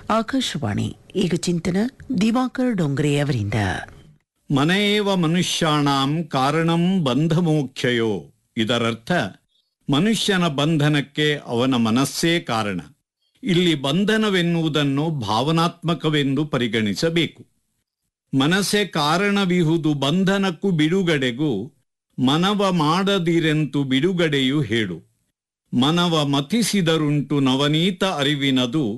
ಆಕಾಶವಾಣಿ ಈಗ ಚಿಂತನ ದಿವಾಕರ್ ಡೊಂಗ್ರೆ ಅವರಿಂದ. ಮನೆಯೇವ ಮನುಷ್ಯಾಣಾಂ ಕಾರಣಂ ಬಂಧಮೋಕ್ಷಯೋ. ಇದರರ್ಥ ಮನುಷ್ಯನ ಬಂಧನಕ್ಕೆ ಅವನ ಮನಸ್ಸೇ ಕಾರಣ. ಇಲ್ಲಿ ಬಂಧನವೆನ್ನುವುದನ್ನು ಭಾವನಾತ್ಮಕವೆಂದು ಪರಿಗಣಿಸಬೇಕು. ಮನಸ್ಸೇ ಕಾರಣವಿಹುದು ಬಂಧನಕ್ಕೂ ಬಿಡುಗಡೆಗೂ, ಮನವ ಮಾಡದಿರೆಂತು ಬಿಡುಗಡೆಯು ಹೇಳು. ಮನವ ಮತಿಸಿದರುಂಟು ನವನೀತ ಅರಿವಿನದು,